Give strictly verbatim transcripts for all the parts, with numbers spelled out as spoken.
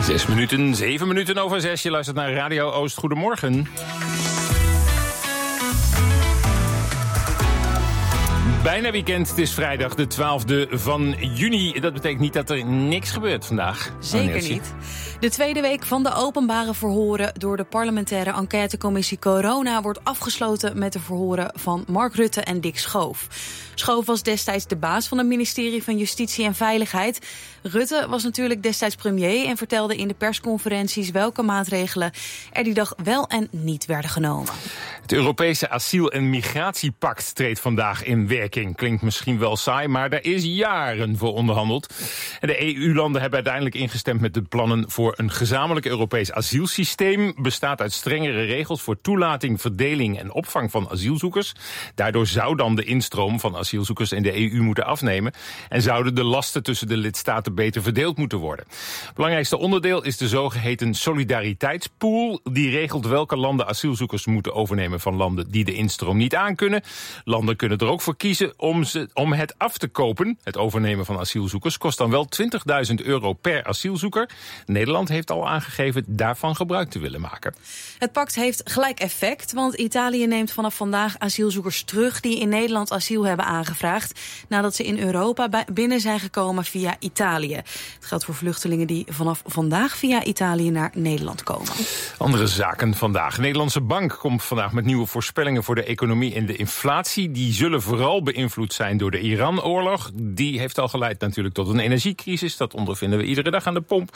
Zes minuten, zeven minuten over zes. Je luistert naar Radio Oost. Goedemorgen. Bijna weekend, het is vrijdag de twaalfde van juni. Dat betekent niet dat er niks gebeurt vandaag. Zeker niet. De tweede week van de openbare verhoren door de parlementaire enquêtecommissie Corona wordt afgesloten met de verhoren van Mark Rutte en Dick Schoof. Schoof was destijds de baas van het ministerie van Justitie en Veiligheid. Rutte was natuurlijk destijds premier en vertelde in de persconferenties welke maatregelen er die dag wel en niet werden genomen. Het Europese asiel- en migratiepact treedt vandaag in werking. Klinkt misschien wel saai, maar daar is jaren voor onderhandeld. En de E U-landen hebben uiteindelijk ingestemd met de plannen voor een gezamenlijk Europees asielsysteem. Bestaat uit strengere regels voor toelating, verdeling en opvang van asielzoekers. Daardoor zou dan de instroom van asielzoekers in de E U moeten afnemen en zouden de lasten tussen de lidstaten beter verdeeld moeten worden. Het belangrijkste onderdeel is de zogeheten solidariteitspool. Die regelt welke landen asielzoekers moeten overnemen van landen die de instroom niet aankunnen. Landen kunnen er ook voor kiezen om, ze, om het af te kopen. Het overnemen van asielzoekers kost dan wel twintigduizend euro per asielzoeker. Nederland heeft al aangegeven daarvan gebruik te willen maken. Het pact heeft gelijk effect, want Italië neemt vanaf vandaag asielzoekers terug die in Nederland asiel hebben aangevraagd nadat ze in Europa binnen zijn gekomen via Italië. Het geldt voor vluchtelingen die vanaf vandaag via Italië naar Nederland komen. Andere zaken vandaag. De Nederlandse Bank komt vandaag met nieuwe voorspellingen voor de economie en de inflatie. Die zullen vooral beïnvloed zijn door de Iran-oorlog. Die heeft al geleid natuurlijk tot een energiecrisis. Dat ondervinden we iedere dag aan de pomp.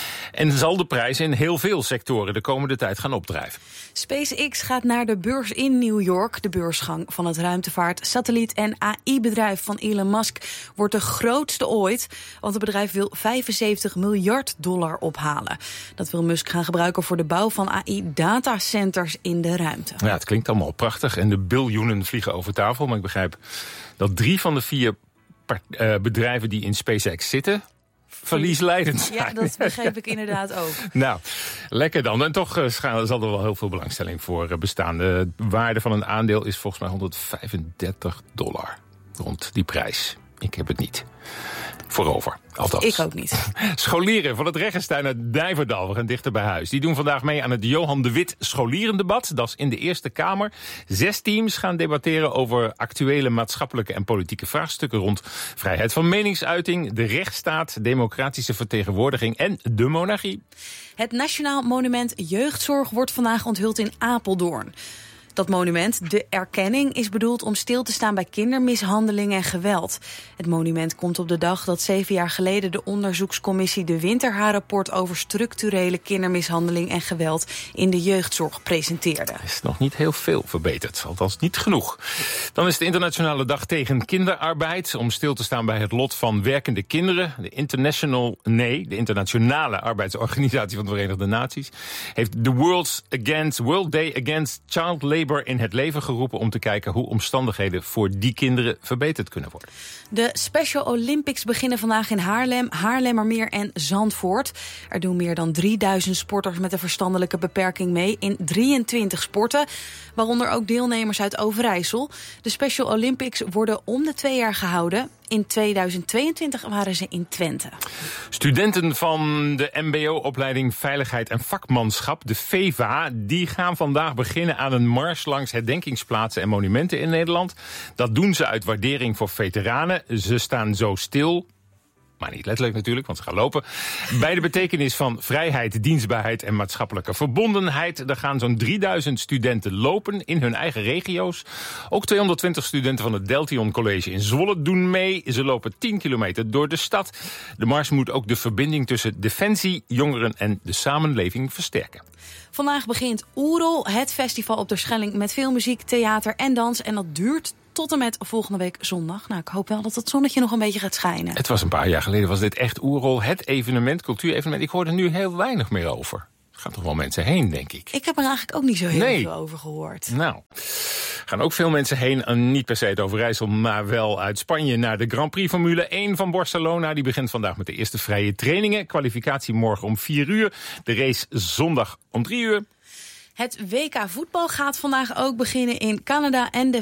En zal de prijs in heel veel sectoren de komende tijd gaan opdrijven. SpaceX gaat naar de beurs in New York. De beursgang van het ruimtevaart, satelliet en A I-bedrijf van Elon Musk wordt de grootste ooit. Want het bedrijf wil vijfenzeventig miljard dollar ophalen. Dat wil Musk gaan gebruiken voor de bouw van A I-datacenters in de ruimte. Ja, het klinkt allemaal prachtig en de biljoenen vliegen over tafel. Maar ik begrijp dat drie van de vier part- uh, bedrijven die in SpaceX zitten verliesleidend zijn. Ja, dat begreep ik inderdaad ook. Nou, lekker dan. En toch uh, zal er wel heel veel belangstelling voor uh, bestaan. De waarde van een aandeel is volgens mij honderdvijfendertig dollar. Rond die prijs. Ik heb het niet. Voorover, althans. Ik ook niet. Scholieren van het Reggenstein uit Nijverdal, we gaan dichter bij huis. Die doen vandaag mee aan het Johan de Wit Scholierendebat. Dat is in de Eerste Kamer. Zes teams gaan debatteren over actuele maatschappelijke en politieke vraagstukken rond vrijheid van meningsuiting, de rechtsstaat, democratische vertegenwoordiging en de monarchie. Het Nationaal Monument Jeugdzorg wordt vandaag onthuld in Apeldoorn. Dat monument, de erkenning, is bedoeld om stil te staan bij kindermishandeling en geweld. Het monument komt op de dag dat zeven jaar geleden de onderzoekscommissie De Winter haar rapport over structurele kindermishandeling en geweld in de jeugdzorg presenteerde. Er is nog niet heel veel verbeterd, althans niet genoeg. Dan is de Internationale Dag tegen Kinderarbeid, om stil te staan bij het lot van werkende kinderen. De International, nee, de Internationale Arbeidsorganisatie van de Verenigde Naties heeft de World Against, World Day Against Child Labor in het leven geroepen om te kijken hoe omstandigheden voor die kinderen verbeterd kunnen worden. De Special Olympics beginnen vandaag in Haarlem, Haarlemmermeer en Zandvoort. Er doen meer dan drieduizend sporters met een verstandelijke beperking mee in drieëntwintig sporten, waaronder ook deelnemers uit Overijssel. De Special Olympics worden om de twee jaar gehouden. In tweeduizend tweeëntwintig waren ze in Twente. Studenten van de M B O-opleiding Veiligheid en Vakmanschap, de VEVA, die gaan vandaag beginnen aan een mars langs herdenkingsplaatsen en monumenten in Nederland. Dat doen ze uit waardering voor veteranen. Ze staan zo stil, maar niet letterlijk natuurlijk, want ze gaan lopen, bij de betekenis van vrijheid, dienstbaarheid en maatschappelijke verbondenheid. Er gaan zo'n drieduizend studenten lopen in hun eigen regio's. Ook tweehonderdtwintig studenten van het Deltion College in Zwolle doen mee. Ze lopen tien kilometer door de stad. De mars moet ook de verbinding tussen defensie, jongeren en de samenleving versterken. Vandaag begint Oerol, het festival op de Schelling met veel muziek, theater en dans. En dat duurt tot en met volgende week zondag. Nou, ik hoop wel dat het zonnetje nog een beetje gaat schijnen. Het was een paar jaar geleden, was dit echt Oerol, het evenement, cultuurevenement. Ik hoor er nu heel weinig meer over. Er gaan toch wel mensen heen, denk ik. Ik heb er eigenlijk ook niet zo heel nee. veel over gehoord. Nou, gaan ook veel mensen heen, niet per se uit Overijssel, maar wel uit Spanje naar de Grand Prix Formule één van Barcelona. Die begint vandaag met de eerste vrije trainingen. Kwalificatie morgen om vier uur. De race zondag om drie uur. Het W K voetbal gaat vandaag ook beginnen in Canada en de